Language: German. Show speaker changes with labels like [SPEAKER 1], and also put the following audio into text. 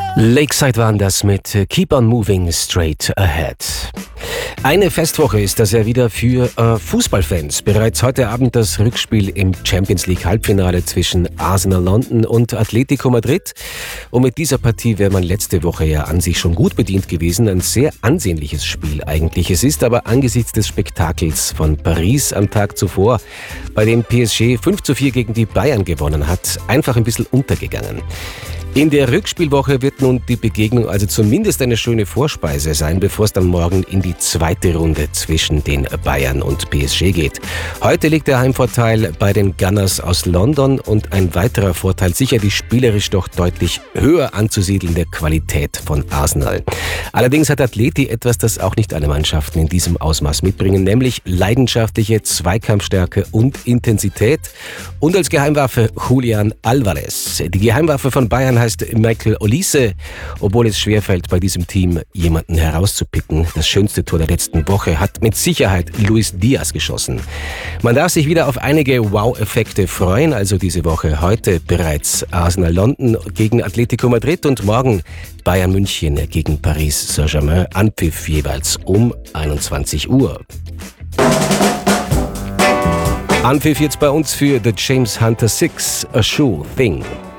[SPEAKER 1] Lakeside waren das mit Keep on Moving Straight Ahead. Eine Festwoche ist das ja wieder für Fußballfans. Bereits heute Abend das Rückspiel im Champions League Halbfinale zwischen Arsenal London und Atletico Madrid. Und mit dieser Partie wäre man letzte Woche ja an sich schon gut bedient gewesen. Ein sehr ansehnliches Spiel eigentlich. Es ist aber angesichts des Spektakels von Paris am Tag zuvor, bei dem PSG 5:4 gegen die Bayern gewonnen hat, einfach ein bisschen untergegangen. In der Rückspielwoche wird nun die Begegnung also zumindest eine schöne Vorspeise sein, bevor es dann morgen in die zweite Runde zwischen den Bayern und PSG geht. Heute liegt der Heimvorteil bei den Gunners aus London und ein weiterer Vorteil sicher die spielerisch doch deutlich höher anzusiedelnde Qualität von Arsenal. Allerdings hat Atleti etwas, das auch nicht alle Mannschaften in diesem Ausmaß mitbringen, nämlich leidenschaftliche Zweikampfstärke und Intensität und als Geheimwaffe Julian Alvarez. Die Geheimwaffe von Bayern heißt Michael Olise, obwohl es schwerfällt, bei diesem Team jemanden herauszupicken. Das schönste Tor der letzten Woche hat mit Sicherheit Luis Diaz geschossen. Man darf sich wieder auf einige Wow-Effekte freuen, also diese Woche. Heute bereits Arsenal London gegen Atletico Madrid und morgen Bayern München gegen Paris Saint-Germain, Anpfiff jeweils um 21 Uhr. Anpfiff jetzt bei uns für The James Hunter 6, A Sure Thing.